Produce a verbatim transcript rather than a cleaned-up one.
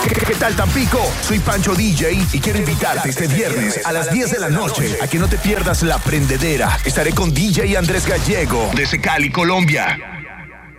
¿Qué, qué tal, Tampico? Soy Pancho D J y quiero invitarte este viernes a las diez de la noche a que no te pierdas La Prendedera. Estaré con D J Andrés Gallego desde Cali, Colombia.